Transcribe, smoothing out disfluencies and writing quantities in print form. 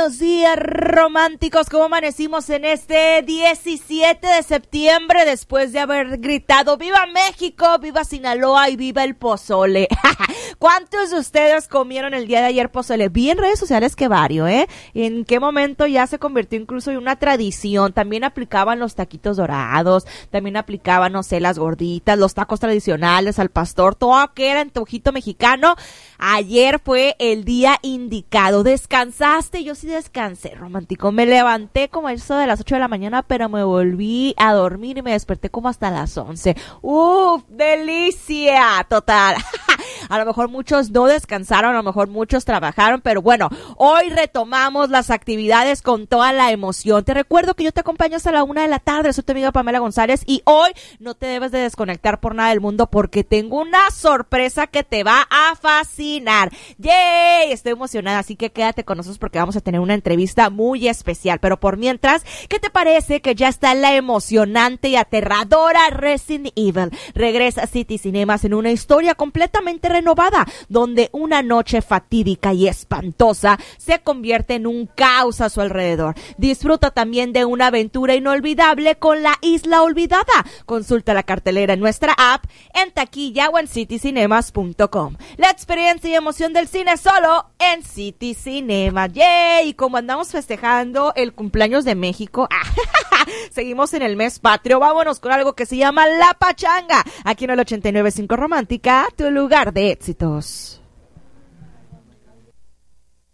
buenos días, románticos. ¿Cómo amanecimos en este 17 de septiembre después de haber gritado ¡Viva México! ¡Viva Sinaloa! Y ¡viva el pozole! ¿Cuántos de ustedes comieron el día de ayer pozole? Vi en redes sociales que varios, ¿En qué momento ya se convirtió incluso en una tradición? También aplicaban los taquitos dorados, también aplicaban, no sé, las gorditas, los tacos tradicionales al pastor, todo que era antojito mexicano. Ayer fue el día indicado. ¿Descansaste? Yo sí descansé, romántico. Me levanté como eso de las 8 de la mañana, pero me volví a dormir y me desperté como hasta las 11. ¡Uf! ¡Delicia! Total. A lo mejor muchos no descansaron, a lo mejor muchos trabajaron, pero bueno, hoy retomamos las actividades con toda la emoción. Te recuerdo que yo te acompaño hasta la 1 de la tarde. Soy tu amiga Pamela González y hoy no te debes de desconectar por nada del mundo porque tengo una sorpresa que te va a fascinar. ¡Yay! Estoy emocionada, así que quédate con nosotros porque vamos a tener una entrevista muy especial. Pero por mientras, ¿qué te parece que ya está la emocionante y aterradora Resident Evil? Regresa a City Cinemas en una historia completamente renovada, donde una noche fatídica y espantosa se convierte en un caos a su alrededor. Disfruta también de una aventura inolvidable con La Isla Olvidada. Consulta la cartelera en nuestra app, en taquilla o en citycinemas.com. La experiencia y emoción del cine solo en City Cinema. ¡Yay! Y como andamos festejando el cumpleaños de México, seguimos en el mes patrio, vámonos con algo que se llama La Pachanga, aquí en el 89.5 Romántica, tu lugar de éxitos.